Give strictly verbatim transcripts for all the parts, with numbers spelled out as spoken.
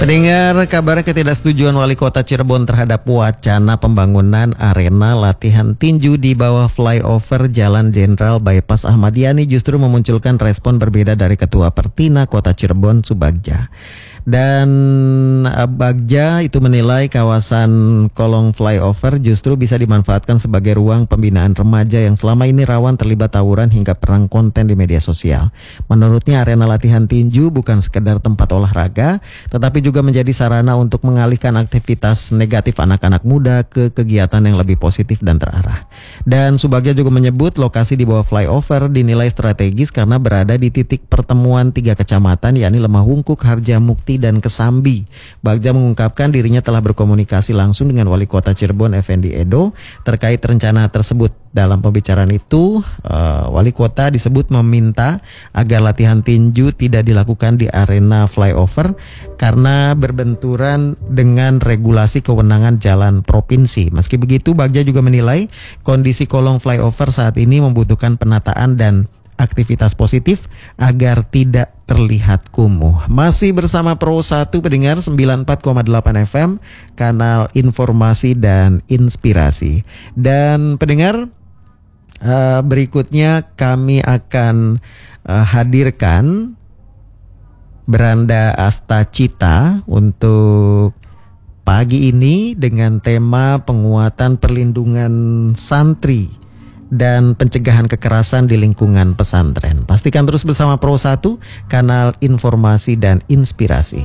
Pendengar, kabar ketidaksetujuan Wali Kota Cirebon terhadap wacana pembangunan arena latihan tinju di bawah flyover Jalan Jenderal Bypass Ahmad Yani justru memunculkan respon berbeda dari Ketua Pertina Kota Cirebon, Subagja. Dan Bagja itu menilai kawasan kolong flyover justru bisa dimanfaatkan sebagai ruang pembinaan remaja yang selama ini rawan terlibat tawuran hingga perang konten di media sosial. Menurutnya arena latihan tinju bukan sekedar tempat olahraga, tetapi juga menjadi sarana untuk mengalihkan aktivitas negatif anak-anak muda ke kegiatan yang lebih positif dan terarah. Dan Subagja juga menyebut lokasi di bawah flyover dinilai strategis karena berada di titik pertemuan tiga kecamatan, yakni Lemahungkuk, Harjamukti, dan Kesambi. Bagja mengungkapkan dirinya telah berkomunikasi langsung dengan Wali Kota Cirebon Effendi Edo terkait rencana tersebut. Dalam pembicaraan itu, uh, Wali Kota disebut meminta agar latihan tinju tidak dilakukan di arena flyover karena berbenturan dengan regulasi kewenangan jalan provinsi. Meski begitu, Bagja juga menilai kondisi kolong flyover saat ini membutuhkan penataan dan aktivitas positif agar tidak terlihat kumuh. Masih bersama Pro satu pendengar sembilan puluh empat koma delapan F M, kanal informasi dan inspirasi. Dan pendengar, uh, berikutnya kami akan uh, hadirkan Beranda Astacita untuk pagi ini dengan tema penguatan perlindungan santri dan pencegahan kekerasan di lingkungan pesantren. Pastikan terus bersama Pro satu, kanal informasi dan inspirasi.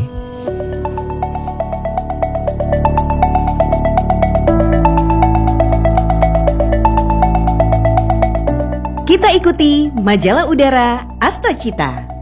Kita ikuti majalah udara Astacita.